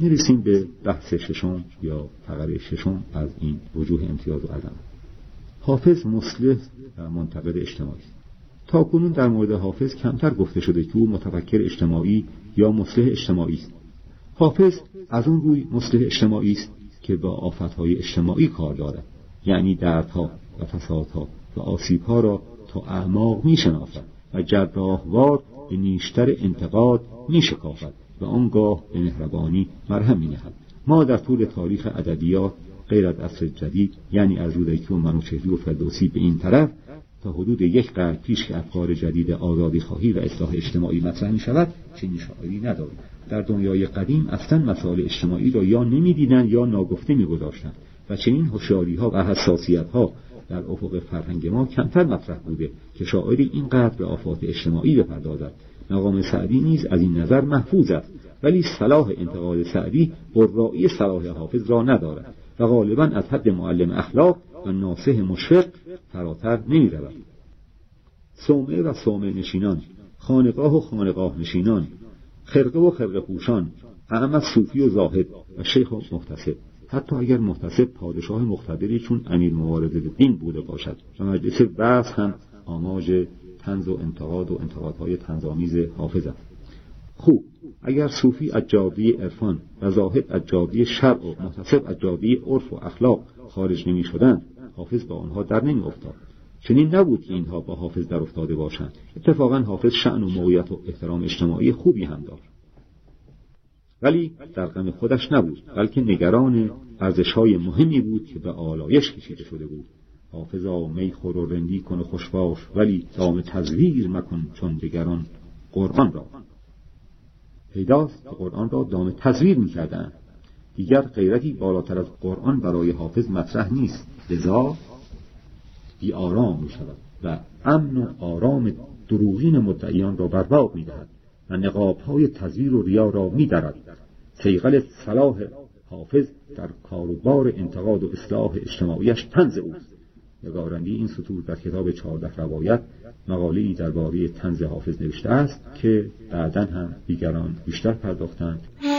میرسیم به بحث ششم یا فقره ششم از این وجوه امتیاز و عدم. حافظ مصلح و منتقد اجتماعی است. تاکنون در مورد حافظ کمتر گفته شده که او متفکر اجتماعی یا مصلح اجتماعی است. حافظ از اون روی مصلح اجتماعی است که با آفتهای اجتماعی کار دارد، یعنی دردها و فسادها و آسیبها را تا اعماق میشناسد و جراحوار به نیشتر انتقاد میشکافد و آنگاه به مهربانی مرهم مینهد. ما در طول تاریخ ادبیات غیر از عصر جدید، یعنی از رودکی و منوچهری و فردوسی به این طرف، تا حدود یک قرن پیش که افکار جدید آزادی خواهی و اصلاح اجتماعی مطرح می شود چنین شاعری نداریم. در دنیای قدیم اصلا مسائل اجتماعی را یا نمی‌دیدند یا ناگفته می‌گذاشتند و چنین هوشیاری‌ها و حساسیت‌ها در افق فرهنگ ما کمتر مطرح بوده که شاعری اینقدر به آفات اجتماعی بپردازد. مقام سعدی نیز از این نظر محفوظ است، ولی صلاح انتقاد سعدی بررایی صلاح حافظ را ندارد و غالباً از حد معلم اخلاق و ناصح مشفق فراتر نمی‌رود. صومعه و صومعه نشینان، خانقاه و خانقاه نشینان، خرقه و خرقه پوشان، اعم از صوفی و زاهد و شیخ و محتسب، حتی اگر محتسب پادشاه مقتدری چون امیر مواردالدین بوده باشد و مجلس بحث هم آماج طنز و انتقاد و انتقادهای طنزآمیز حافظ است. خوب، اگر صوفی از جادوی عرفان و زاهد از جادوی شرع و محتسب از جادوی عرف و اخلاق خارج نمی شدند، حافظ با آنها در نمی افتاد. چنین نبود که اینها با حافظ در افتاده باشند. اتفاقا حافظ شأن و موقعیت و احترام اجتماعی خوبی هم داشت، ولی در غم خودش نبود، بلکه نگران ارزش‌های مهمی بود که به آلایش کشیده شده بود. حافظا می خور و رندی کن و خوشباش، ولی دام تزویر مکن چون دگران قرآن را. پیداست که قرآن را دام تزویر می‌کردند. دیگر غیرتی بالاتر از قرآن برای حافظ مطرح نیست، لذا بی آرام می‌شود و امن و آرام دروغین مدعیان را برباد می‌دهد و نقاب‌های تزویر و ریا را می‌درد. صیقل صلاح حافظ در کاروبار انتقاد و اصلاح اجتماعیش طنز اوست. نگارندی این سطور در کتاب 14 روایت مقاله‌ای درباره طنز حافظ نوشته است که بعداً هم دیگران بیشتر پرداختند.